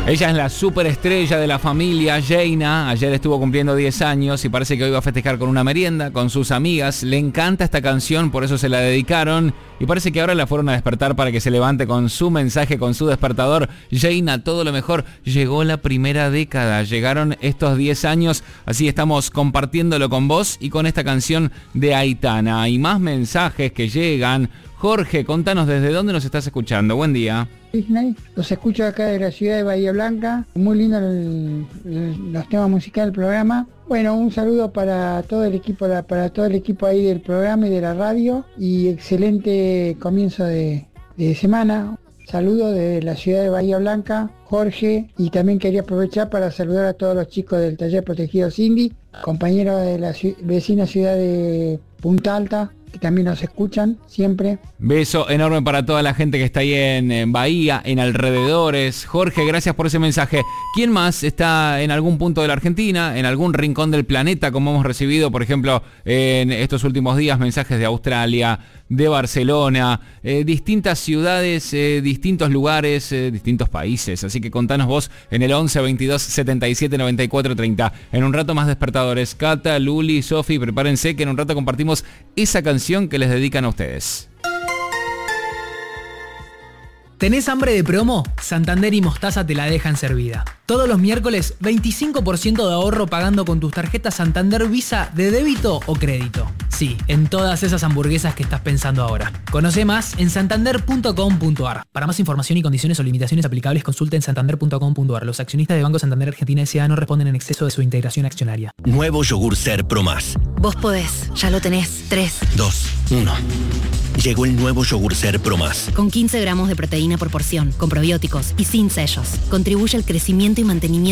Ella es la superestrella de la familia, Jaina. Ayer estuvo cumpliendo 10 años y parece que hoy va a festejar con una merienda, con sus amigas. Le encanta esta canción, por eso se la dedicaron. Y parece que ahora la fueron a despertar para que se levante con su mensaje, con su despertador. Jaina, todo lo mejor. Llegó la primera década, llegaron estos 10 años. Así estamos compartiéndolo con vos y con esta canción de Aitana. Hay más mensajes que llegan. Jorge, contanos desde dónde nos estás escuchando. Buen día. Disney, los escucho acá de la ciudad de Bahía Blanca. Muy lindo los temas musicales del programa. Bueno, un saludo para todo el equipo, ahí del programa y de la radio. Y excelente comienzo de semana. Saludo desde la ciudad de Bahía Blanca, Jorge, y también quería aprovechar para saludar a todos los chicos del Taller Protegido Cindy, compañeros de la vecina ciudad de Punta Alta, que también nos escuchan siempre. Beso enorme para toda la gente que está ahí en Bahía, en alrededores. Jorge, gracias por ese mensaje. ¿Quién más está en algún punto de la Argentina, en algún rincón del planeta, como hemos recibido, por ejemplo, en estos últimos días, mensajes de Australia, de Barcelona, distintas ciudades, distintos lugares, distintos países? Así que contanos vos en el 11 22 77 94 30. En un rato más despertadores. Cata, Luli, Sofi, prepárense que en un rato compartimos esa canción que les dedican a ustedes. ¿Tenés hambre de promo? Santander y Mostaza te la dejan servida. Todos los miércoles, 25% de ahorro pagando con tus tarjetas Santander Visa de débito o crédito. Sí, en todas esas hamburguesas que estás pensando ahora. Conoce más en santander.com.ar. Para más información y condiciones o limitaciones aplicables, consulta en santander.com.ar. Los accionistas de Banco Santander Argentina S.A. no responden en exceso de su integración accionaria. Nuevo yogur Ser Pro Más. Vos podés, ya lo tenés. 3, 2, 1. Llegó el nuevo yogur Ser Pro Más. Con 15 gramos de proteína por porción, con probióticos y sin sellos. Contribuye al crecimiento y mantenimiento